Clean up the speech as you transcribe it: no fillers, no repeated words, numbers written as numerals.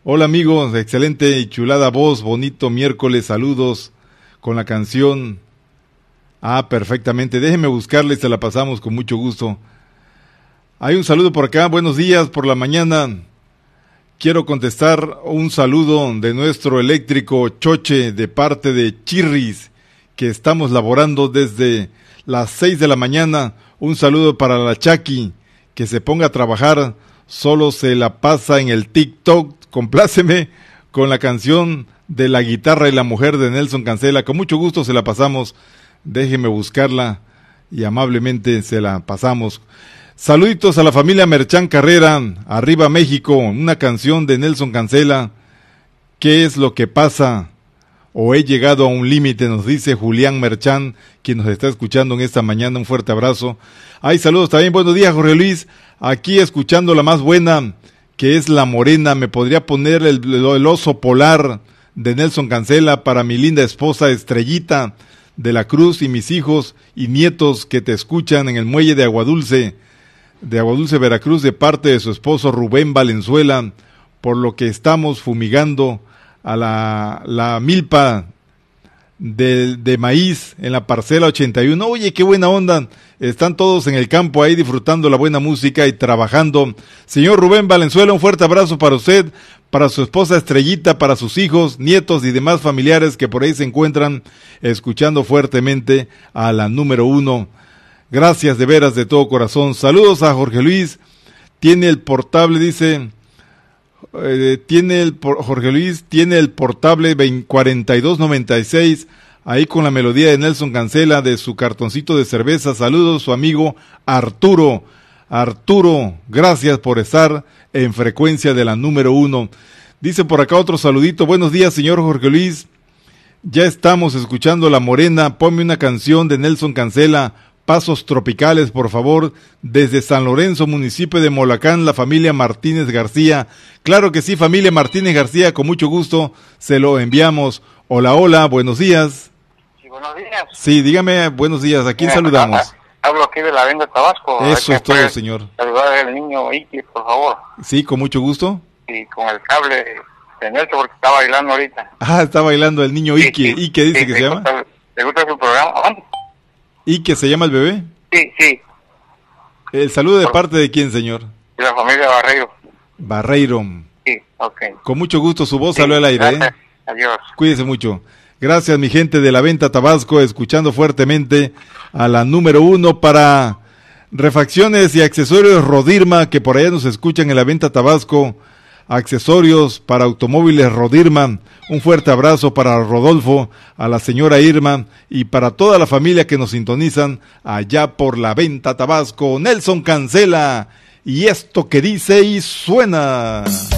Hola amigos, excelente y chulada voz, bonito miércoles, saludos con la canción. Perfectamente, déjenme buscarla y se la pasamos con mucho gusto. Hay un saludo por acá, buenos días por la mañana. Quiero contestar un saludo de nuestro eléctrico Choche de parte de Chirris, que estamos laborando desde las 6 de la mañana. Un saludo para la Chaki, que se ponga a trabajar, solo se la pasa en el TikTok. Compláceme con la canción de La guitarra y la mujer de Nelson Cancela. Con mucho gusto se la pasamos. Déjeme buscarla y amablemente se la pasamos. Saluditos a la familia Merchán Carrera, arriba México, una canción de Nelson Cancela. ¿Qué es lo que pasa? O he llegado a un límite, nos dice Julián Merchán, quien nos está escuchando en esta mañana. Un fuerte abrazo. Saludos también, buenos días Jorge Luis, aquí escuchando la más buena, que es La Morena. Me podría poner el oso polar de Nelson Cancela para mi linda esposa Estrellita de la Cruz y mis hijos y nietos que te escuchan en el muelle de Aguadulce, Veracruz, de parte de su esposo Rubén Valenzuela, por lo que estamos fumigando a la milpa de maíz en la parcela 81. Oye, qué buena onda, están todos en el campo ahí disfrutando la buena música y trabajando. Señor Rubén Valenzuela, un fuerte abrazo para usted, para su esposa Estrellita, para sus hijos, nietos y demás familiares que por ahí se encuentran escuchando fuertemente a la número 1. Gracias de veras de todo corazón. Saludos a Jorge Luis, tiene el portable, dice, Jorge Luis tiene el portable 4296, ahí con la melodía de Nelson Cancela de su cartoncito de cerveza. Saludos, su amigo Arturo. Arturo, gracias por estar en frecuencia de la número 1. Dice por acá otro saludito. Buenos días, señor Jorge Luis. Ya estamos escuchando La Morena. Ponme una canción de Nelson Cancela. Pasos Tropicales, por favor, desde San Lorenzo, municipio de Molacán, la familia Martínez García. Claro que sí, familia Martínez García, con mucho gusto se lo enviamos. Hola, hola, buenos días. Sí, buenos días. Sí, dígame, buenos días, ¿a quién saludamos? Hablo aquí de la Venta Tabasco. Eso es todo, señor. Saludar al niño Iki, por favor. Sí, con mucho gusto. Y con el cable de Nelson, porque está bailando ahorita. Está bailando el niño Ike. Sí, sí. ¿Ike dice que se llama? ¿Le gusta su programa? ¿Ike se llama el bebé? Sí, sí. ¿El saludo de parte de quién, señor? De la familia Barreiro. Barreiro. Sí, ok. Con mucho gusto, su voz salió al aire. Gracias. Adiós. Cuídese mucho. Gracias, mi gente de la Venta Tabasco, escuchando fuertemente a la número 1 para refacciones y accesorios Rodirma, que por allá nos escuchan en la Venta Tabasco. Accesorios para automóviles Rodirma. Un fuerte abrazo para Rodolfo, a la señora Irma y para toda la familia que nos sintonizan allá por la Venta Tabasco. Nelson Cancela, y esto que dice y suena.